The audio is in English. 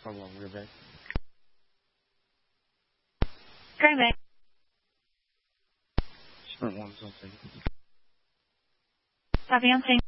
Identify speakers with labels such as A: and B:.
A: Hold on, we're back.
B: Going back.
A: Sprint 1 something.
B: Advancing.